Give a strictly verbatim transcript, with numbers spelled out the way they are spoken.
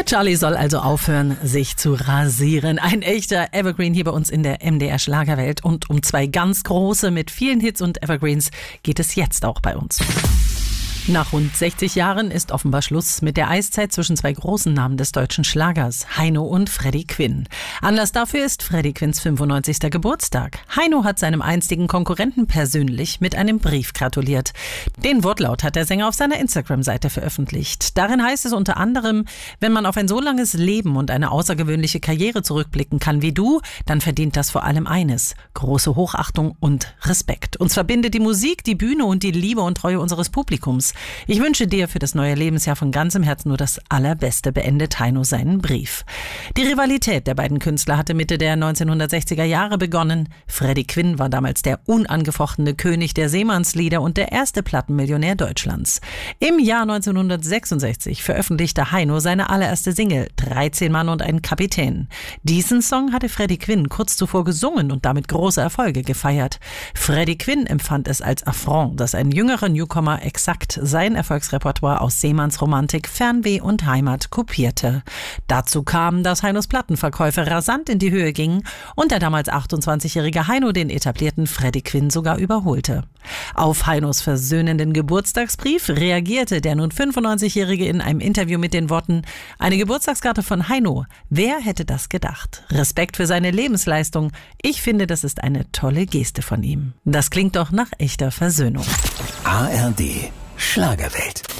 Der Charlie soll also aufhören, sich zu rasieren. Ein echter Evergreen hier bei uns in der M D R Schlagerwelt. Und um zwei ganz große mit vielen Hits und Evergreens geht es jetzt auch bei uns. Nach rund sechzig Jahren ist offenbar Schluss mit der Eiszeit zwischen zwei großen Namen des deutschen Schlagers, Heino und Freddie Quinn. Anlass dafür ist Freddie Quinns fünfundneunzigster Geburtstag. Heino hat seinem einstigen Konkurrenten persönlich mit einem Brief gratuliert. Den Wortlaut hat der Sänger auf seiner Instagram-Seite veröffentlicht. Darin heißt es unter anderem: Wenn man auf ein so langes Leben und eine außergewöhnliche Karriere zurückblicken kann wie du, dann verdient das vor allem eines: große Hochachtung und Respekt. Uns verbindet die Musik, die Bühne und die Liebe und Treue unseres Publikums. Ich wünsche dir für das neue Lebensjahr von ganzem Herzen nur das Allerbeste, beendet Heino seinen Brief. Die Rivalität der beiden Künstler hatte Mitte der neunzehnhundertsechziger Jahre begonnen. Freddie Quinn war damals der unangefochtene König der Seemannslieder und der erste Plattenmillionär Deutschlands. Im Jahr neunzehnhundertsechsundsechzig veröffentlichte Heino seine allererste Single dreizehn Mann und ein Kapitän. Diesen Song hatte Freddie Quinn kurz zuvor gesungen und damit große Erfolge gefeiert. Freddie Quinn empfand es als Affront, dass ein jüngerer Newcomer exakt sein Erfolgsrepertoire aus Seemannsromantik, Fernweh und Heimat kopierte. Dazu kam, dass Heinos Plattenverkäufe rasant in die Höhe gingen und der damals achtundzwanzigjährige Heino den etablierten Freddie Quinn sogar überholte. Auf Heinos versöhnenden Geburtstagsbrief reagierte der nun fünfundneunzigjährige in einem Interview mit den Worten: Eine Geburtstagskarte von Heino. Wer hätte das gedacht? Respekt für seine Lebensleistung. Ich finde, das ist eine tolle Geste von ihm. Das klingt doch nach echter Versöhnung. A R D Schlagerwelt.